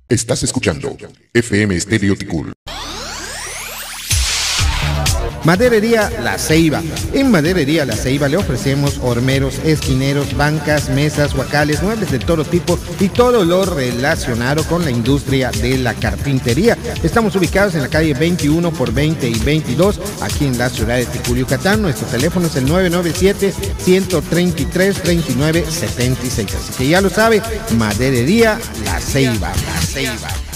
Estás escuchando FM Estéreo Ticul. Maderería La Ceiba. En Maderería La Ceiba le ofrecemos hormeros, esquineros, bancas, mesas, huacales, muebles de todo tipo y todo lo relacionado con la industria de la carpintería. Estamos ubicados en la calle 21 por 20 y 22, aquí en la ciudad de Ticul, Yucatán. Nuestro teléfono es el 997-133-2976. Así que ya lo sabe, Maderería La Ceiba. La Ceiba.